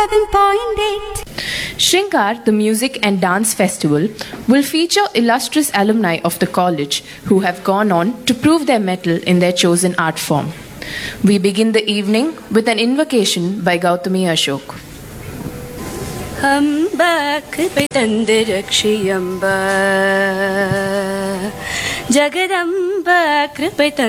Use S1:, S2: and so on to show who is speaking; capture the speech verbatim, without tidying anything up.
S1: seven point eight.
S2: Shringar, the music and dance festival, will feature illustrious alumni of the college who have gone on to prove their mettle in their chosen art form. We begin the evening with an invocation by Gautami Ashok.
S3: Amba kripe tande rakshiyamba Jagadamba kripe